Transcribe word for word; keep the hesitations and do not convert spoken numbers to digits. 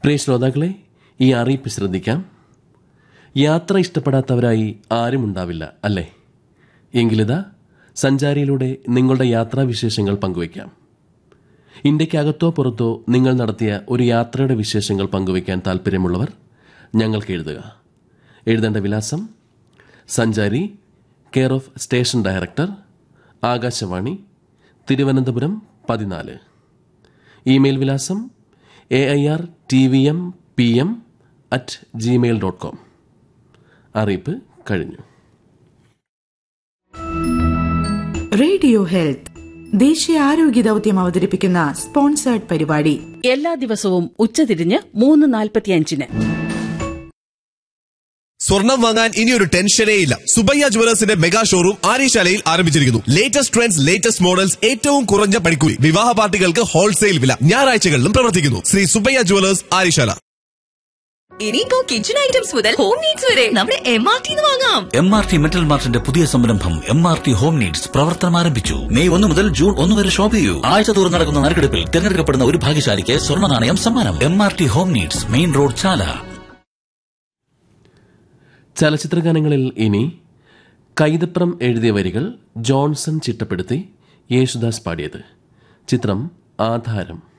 പ്രിയ ശ്രോതാക്കളെ, ഈ അറിയിപ്പ് ശ്രദ്ധിക്കാം. യാത്ര ഇഷ്ടപ്പെടാത്തവരായി ആരുമുണ്ടാവില്ല, അല്ലേ? എങ്കിലിതാ സഞ്ചാരിയിലൂടെ നിങ്ങളുടെ യാത്രാവിശേഷങ്ങൾ പങ്കുവയ്ക്കാം. ഇന്ത്യക്കകത്തോ പുറത്തോ നിങ്ങൾ നടത്തിയ ഒരു യാത്രയുടെ വിശേഷങ്ങൾ പങ്കുവയ്ക്കാൻ താൽപ്പര്യമുള്ളവർ ഞങ്ങൾക്ക് എഴുതുക. എഴുതേണ്ട വിലാസം: സഞ്ചാരി, care of station director, Akashvani, Thiruvananthapuram പതിനാല്. ഇമെയിൽ വിലാസം A I R T V M P M at Gmail dot com. അറിയിപ്പ് കഴിഞ്ഞു. റേഡിയോ ഹെൽത്ത് ദേശീയ ആരോഗ്യ ദൌത്യം അവതരിപ്പിക്കുന്ന സ്പോൺസേർഡ് പരിപാടി എല്ലാ ദിവസവും ഉച്ചതിരിഞ്ഞ് മൂന്ന് നാൽപ്പത്തിയഞ്ചിന്. സ്വർണം വാങ്ങാൻ ഇനിയൊരു ടെൻഷനേ ഇല്ല. സുബയ്യ ജുവലേഴ്സിന്റെ മെഗാ ഷോറൂം ആര്യശാലയിൽ ആരംഭിച്ചിരിക്കുന്നു. ലേറ്റസ്റ്റ് ട്രെൻഡ്സ്, ലേറ്റസ്റ്റ് മോഡൽസ്, ഏറ്റവും കുറഞ്ഞ പണിക്കൂലി, വിവാഹ പാർട്ടികൾക്ക് ഹോൾസെയിൽ വില. ഞായറാഴ്ചകളിലും പ്രവർത്തിക്കുന്നു. ശ്രീ സുബയ്യ ജുവലേഴ്സ്, ആര്യശാല. ഇനിയിപ്പോ കിച്ചൺ ഐറ്റംസ് മുതൽ ഹോം നീഡ്സ് വരെ നമ്മുടെ എം ആർ ടി വാങ്ങാം. എം ആർ ടി മെറ്റൽ മാർട്ടിന്റെ പുതിയ സംരംഭം M R T home needs പ്രവർത്തനം ആരംഭിച്ചു. മെയ് ഒന്ന് മുതൽ ജൂൺ ഒന്ന് വരെ ഷോപ്പ് ചെയ്യൂ. ആഴ്ച തോറും നടക്കുന്ന നറുക്കെടുപ്പിൽ തിരഞ്ഞെടുക്കപ്പെടുന്ന ഒരു ഭാഗ്യശാലിക്ക് സ്വർണ്ണ നാണയം സമ്മാനം. M R T home needs, main road, ചാല. ചലച്ചിത്രഗാനങ്ങളിൽ ഇനി കൈതപ്രം എഴുതിയ വരികൾ ജോൺസൺ ചിട്ടപ്പെടുത്തി യേശുദാസ് പാടിയത്. ചിത്രം ആധാരം.